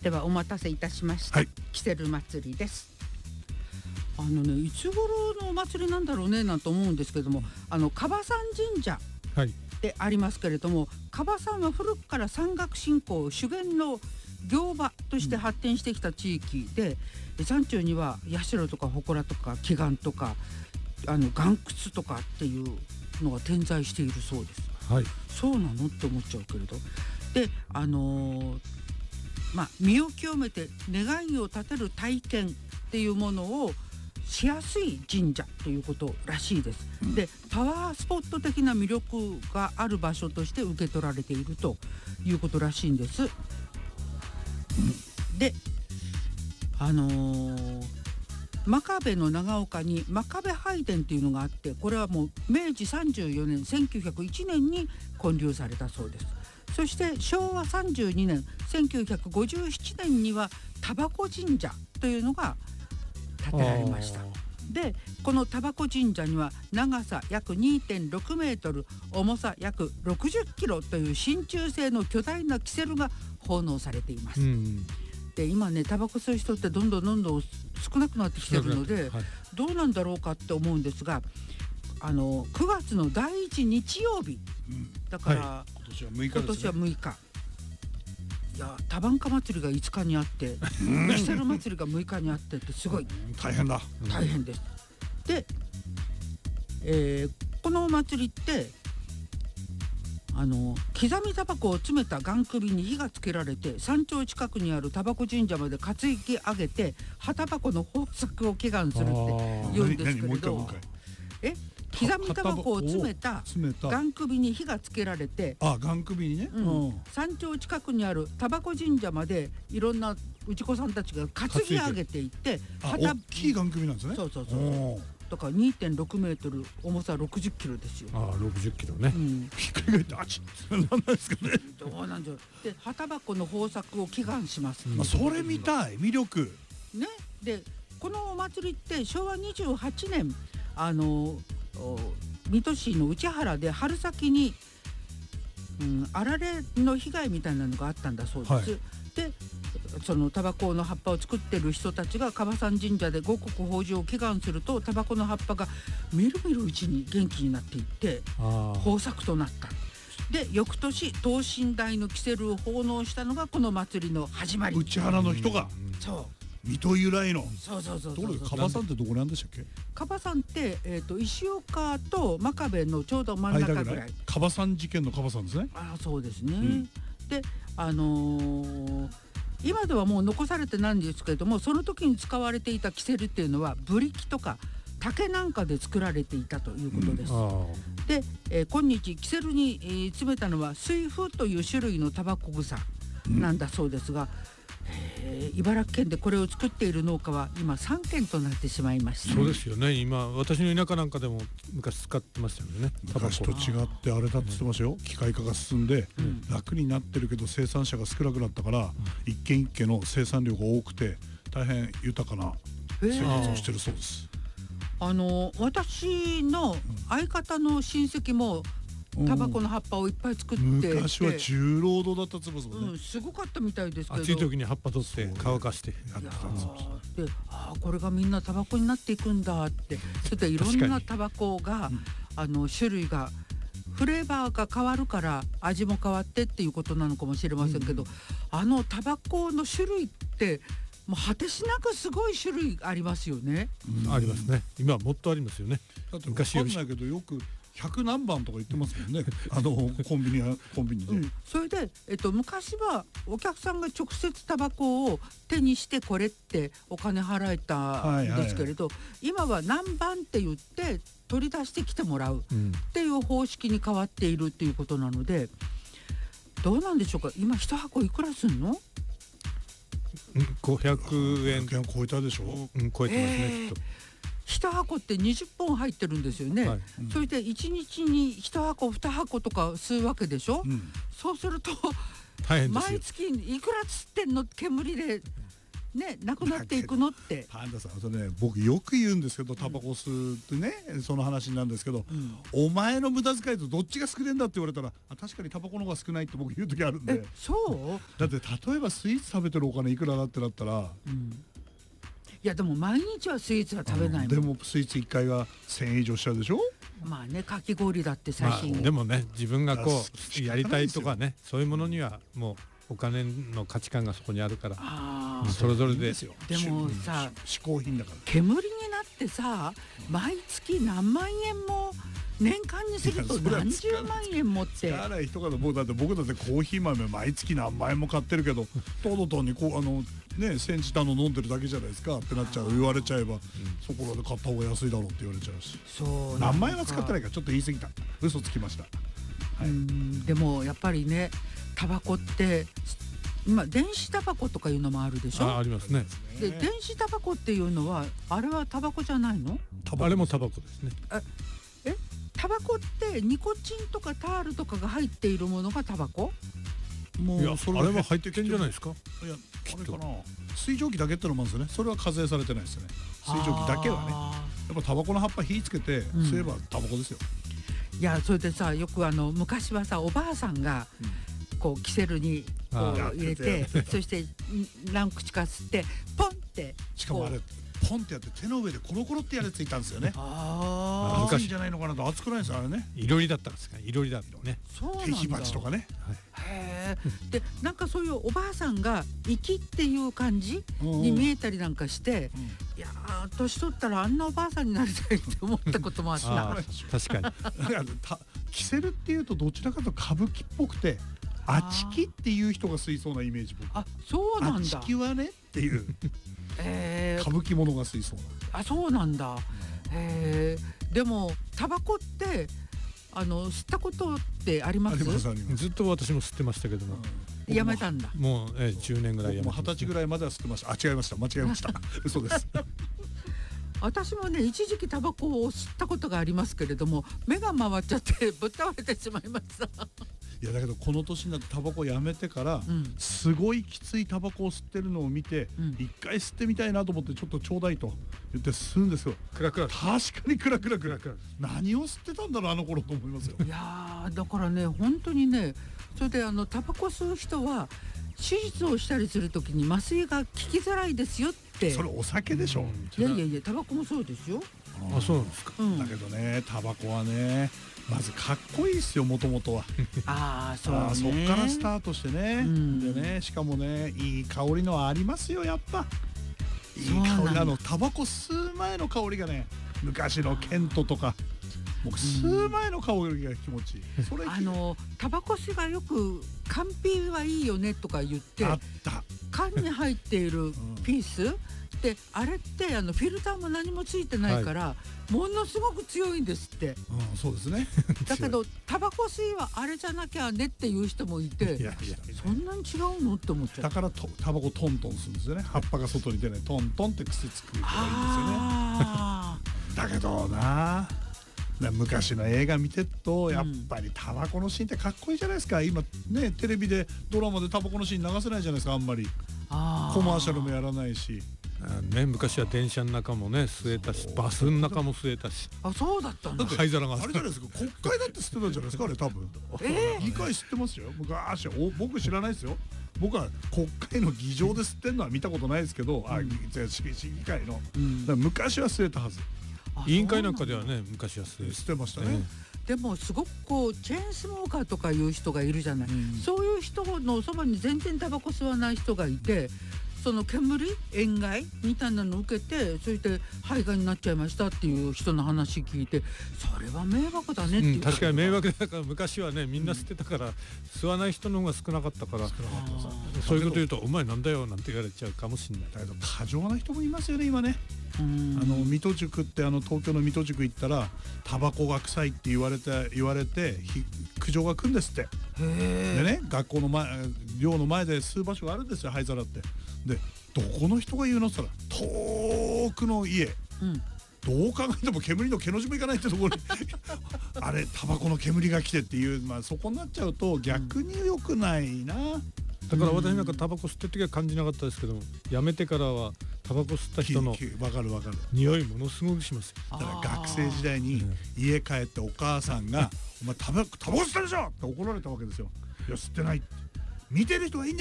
ではお待たせいたしました、キセル祭りです。いつ頃のお祭りなんだろうねなんて思うんですけども、樺山神社でありますけれども、樺山は古くから山岳信仰修験の行場として発展してきた地域で、山中には社とか祠とか祈願とか岩窟とかっていうのが点在しているそうです。そうなのって思っちゃうけれど、で身を清めて願いを立てる体験っていうものをしやすい神社ということらしいです。でパワースポット的な魅力がある場所として受け取られているということらしいんです。で真壁の長岡に真壁拝殿っていうのがあって、これはもう明治34年1901年に建立されたそうです。そして昭和32年1957年にはタバコ神社というのが建てられました。でこのタバコ神社には長さ約 2.6 メートル、重さ約60キロという真鍮製の巨大なキセルが奉納されています。で今ね、タバコ吸う人ってどんどん少なくなってきてるので、どうなんだろうかって思うんですが、9月の第1日曜日、だから、今年は6日、いやタバンカ祭りが5日にあってキセル祭りが6日にあってってすごい大変です。で、このお祭りって刻みタバコを詰めたガン首に火がつけられて、山頂近くにあるタバコ神社まで担ぎ上げて葉タバコの豊作を祈願するって言うんですけれど、刻みタバコを詰めたガン首に火がつけられて、 ガン首にね、 山頂近くにあるタバコ神社までいろんな内子さんたちが担ぎ上げていって、 大きいガン首なんですね。 そうだから 2.6 メートル、重さ60キロですよ。 60キロね。ひっくり返ってなんなんですかね。 どうなんじゃ。で葉タバコの豊作を祈願します。 それ見たい、魅力ね。でこのお祭りって昭和28年水戸市の内原で春先に、あられの被害みたいなのがあったんだそうです。でそのタバコの葉っぱを作ってる人たちが樺山神社で五穀豊穣を祈願すると、タバコの葉っぱがみるみるうちに元気になっていって豊作となった。で翌年等身大のキセルを奉納したのがこの祭りの始まり。 内原の人が、水戸由来の。 そう樺山ってどこなんでしたっけ。 樺山って石岡と真壁のちょうど真ん中ぐらい。 樺山事件の樺山ですね。 そうですね。で今ではもう残されてないんですけれども、その時に使われていたキセルっていうのはブリキとか竹なんかで作られていたということです。で、今日キセルに、詰めたのは水風という種類のタバコ草なんだそうですが、茨城県でこれを作っている農家は今3軒となってしまいました。 そうですよね。今私の田舎なんかでも昔使ってましたよね。 昔と違ってあれだって言ってますよ。機械化が進んで楽になってるけど生産者が少なくなったから、一軒一軒の生産量が多くて大変豊かな生活をしてるそうです。 私の相方の親戚もタバコの葉っぱをいっぱい作ってて、 昔は重労働だったって言いますもんね。 すごかったみたいですけど、 暑い時に葉っぱ取って乾かしてやってたんですよ。 でこれがみんなタバコになっていくんだって。それでいろんなタバコが種類がフレーバーが変わるから味も変わってっていうことなのかもしれませんけど、タバコの種類ってもう果てしなくすごい種類ありますよね。 ありますね。今はもっとありますよね。 だって分かんないけどよく100何番とか言ってますもんね。コンビニで、 それで、昔はお客さんが直接タバコを手にしてこれってお金払えたんですけれど、今は何番って言って取り出してきてもらうっていう方式に変わっているっていうことなので、どうなんでしょうか。今1箱いくらすんの ？500円超えたでしょ。 超えてますね、きっと。 1箱って20本入ってるんですよね。それで1日に1箱2箱とか吸うわけでしょ。そうすると大変ですよ。 毎月いくら吸ってんの煙でねなくなっていくのって。 パンダさん、それね、僕よく言うんですけど、タバコ吸ってね、その話なんですけど、お前の無駄遣いとどっちが少ねえんだって言われたら、確かにタバコの方が少ないって僕言う時あるんで。 そうだって例えばスイーツ食べてるお金いくらだってなったら、 いやでも毎日はスイーツは食べないもん。 でもスイーツ1回が1000円以上しちゃうでしょ。 まあね、かき氷だって最新、 でもね、自分がこ仕方ないですようやりたいとかね、そういうものにはもうお金の価値観がそこにあるから、それぞれで。 でもさ、 嗜好品だから。 煙になってさ、毎月何万円も年間にすると何十万円もって使わない人から僕だってコーヒー豆毎月何万円も買ってるけど、ただ単に煎じたの飲んでるだけじゃないですかってなっちゃう。言われちゃえば、そこらで買った方が安いだろうって言われちゃうし。 そう何万円は使ってないからちょっと言い過ぎた、嘘つきました。 でもやっぱりね、タバコって今電子タバコとかいうのもあるでしょ。 ありますね。 で電子タバコっていうのはあれはタバコじゃないの？ あれもタバコですね。 タバコってニコチンとかタールとかが入っているものがタバコ？ もいや、あれは入ってきてんじゃないですか。 いや、あれかな、水蒸気だけってのもあるんですよね。それは課税されてないですよね。水蒸気だけはね。やっぱタバコの葉っぱ火つけて吸えばタバコですよ。 いや、それでさ、よく昔はさ、おばあさんがこうキセルにこう入れて、そして何口か吸ってポンって、 しかもあれポンってやって手の上でコロコロってやれついたんですよね。熱いんじゃないのかなと。熱くないですよあれね。 いろりだったんですか。いろりだったね。 そうなんだ。 手火鉢とかね。 へえ。でなんかそういうおばあさんが粋っていう感じに見えたりなんかして、いや年取ったらあんなおばあさんになりたいって思ったこともあった。 確かに。 キセルっていうとどちらかというと歌舞伎っぽくて、あちきっていう人が吸いそうなイメージ。僕。 あ、そうなんだ。 あちきはねっていう。歌舞伎者が吸いそうな。 あ、そうなんだ。でもタバコって吸ったことってあります？ ずっと私も吸ってましたけども、 やめたんだ。 もう10年ぐらいやめて。20歳ぐらいまでは吸ってました。間違えました。嘘です。 私もね、一時期タバコを吸ったことがありますけれども、目が回っちゃってぶっ倒れてしまいました。 いやだけどこの年になってタバコやめてから、すごいきついタバコを吸ってるのを見て、一回吸ってみたいなと思って、ちょっとちょうだいと言って吸うんですよ。 クラクラ。 確かにクラクラ。何を吸ってたんだろうあの頃と思いますよ。 いやだからね、本当にね、それでタバコ吸う人は手術をしたりするときに麻酔が効きづらいですよって。 それお酒でしょ。 いやタバコもそうですよ。 あ、そうなんですか。 だけどね、タバコはね、まずかっこいいですよ、もともとは。 そうね。 そっからスタートしてね。でね、しかもね、いい香りのありますよ、やっぱ。いい香り。タバコ吸う前の香りがね、昔のケントとか。僕吸う前の香りが気持ちいい。それタバコ吸がよく缶ピーはいいよねとか言って、 あった。 缶に入っているピースで、あれってフィルターも何もついてないから、ものすごく強いんですって。 そうですね。 だけどタバコ吸いはあれじゃなきゃねっていう人もいて、そんなに違うのって思っちゃう。 だからタバコトントンするんですよね。葉っぱが外に出ない、トントンって癖つくのがいいんですよね。だけどな、昔の映画見てるとやっぱりタバコのシーンってかっこいいじゃないですか。今ね、テレビでドラマでタバコのシーン流せないじゃないですか。あんまりコマーシャルもやらないしね。昔は電車の中もね吸えたし、バスの中も吸えたし。 そうだったんだ。 灰皿があれじゃないですか。国会だって吸ってたんじゃないですか、あれ多分。議会吸ってますよ昔。僕知らないですよ。僕は国会の議場で吸ってんのは見たことないですけど、市議会の昔は吸えたはず。 委員会なんかではね、昔は吸ってましたね。 でもすごくこうチェーンスモーカーとかいう人がいるじゃない。そういう人のそばに全然タバコ吸わない人がいて、その煙塩害みたいなのを受けて、それで肺がんになっちゃいましたっていう人の話聞いて、それは迷惑だねっていう、 確かに迷惑だから。昔はね、みんな吸ってたから、吸わない人の方が少なかったから、そういうこと言うとお前なんだよなんて言われちゃうかもしれない。 だけど過剰な人もいますよね今ね。水戸塾って東京の水戸塾行ったらタバコが臭いって言われて苦情が来るんですって。でね、学校の寮の前で吸う場所があるんですよ、灰皿って。で、どこの人が言うのって言ったら遠くの家、どう考えても煙の毛の字もいかないってところにあれタバコの煙が来てっていう、そこになっちゃうと逆に良くないな。 だから私なんかタバコ吸ってる時は感じなかったですけども、やめてからはタバコ吸った人のわかるわかる。 匂いものすごくしますよ。 だから学生時代に家帰ってお母さんが「お前タバコ吸ったでしょ!」って怒られたわけですよ。いや吸ってないって、見てる人がいいんじゃない